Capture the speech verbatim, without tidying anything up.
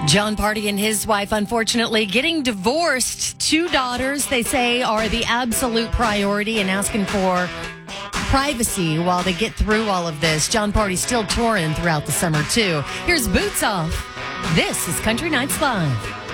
Jon Pardi and his wife, unfortunately, getting divorced. Two daughters, they say, are the absolute priority and asking for privacy while they get through all of this. Jon Pardi's still touring throughout the summer, too. Here's Boots Off. This is Country Nights Live.